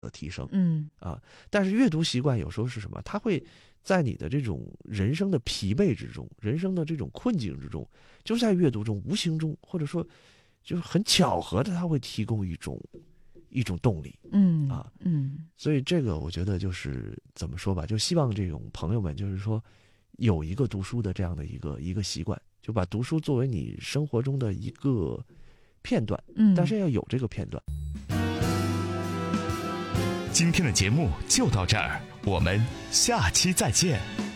的提升。但是阅读习惯有时候是什么？它会在你的这种人生的疲惫之中，人生的这种困境之中，就在阅读中无形中，或者说就是很巧合的，它会提供一种动力。所以这个我觉得就是怎么说吧，就希望这种朋友们就是说有一个读书的这样的一个习惯，就把读书作为你生活中的一个片段，但是要有这个片段。 今天的节目就到这儿，我们下期再见。